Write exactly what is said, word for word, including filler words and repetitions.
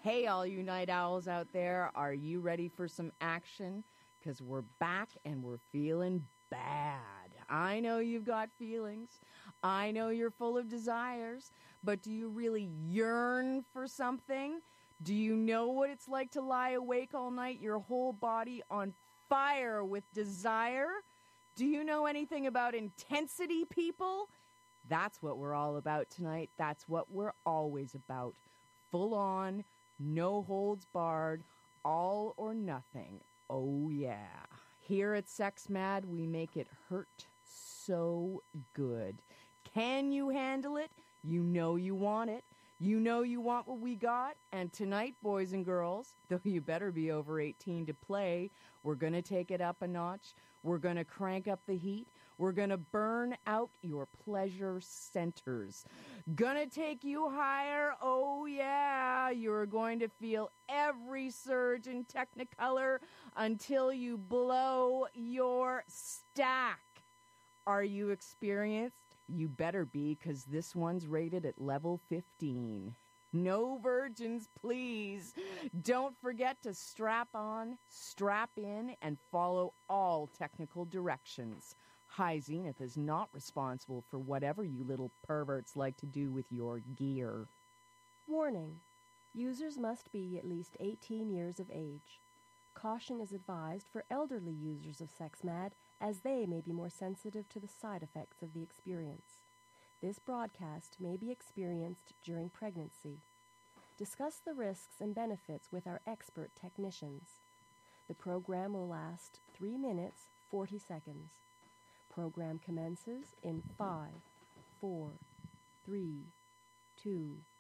Hey, all you night owls out there, are you ready for some action? Because we're back and we're feeling bad. I know you've got feelings. I know you're full of desires. But do you really yearn for something? Do you know what it's like to lie awake all night, your whole body on fire with desire? Do you know anything about intensity, people? That's what we're all about tonight. That's what we're always about. Full on, no holds barred, all or nothing. Oh, yeah. Here at Sex Mad, we make it hurt so good. Can you handle it? You know you want it. You know you want what we got. And tonight, boys and girls, though you better be over eighteen to play, we're going to take it up a notch. We're going to crank up the heat. We're going to burn out your pleasure centers. Gonna take you higher. Oh, yeah. You're going to feel every surge in Technicolor until you blow your stack. Are you experienced? You better be, because this one's rated at level fifteen. No virgins, please. Don't forget to strap on, strap in, and follow all technical directions. High Zenith is not responsible for whatever you little perverts like to do with your gear. Warning. Users must be at least eighteen years of age. Caution is advised for elderly users of SexMad, as they may be more sensitive to the side effects of the experience. This broadcast may be experienced during pregnancy. Discuss the risks and benefits with our expert technicians. The program will last three minutes, forty seconds. Program commences in five, four, three, two,